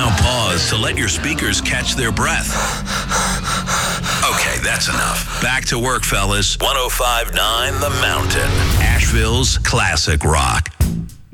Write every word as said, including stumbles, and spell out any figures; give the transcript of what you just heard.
Now pause to let your speakers catch their breath. Okay, that's enough. Back to work, fellas. one oh five point nine The Mountain. Asheville's classic rock.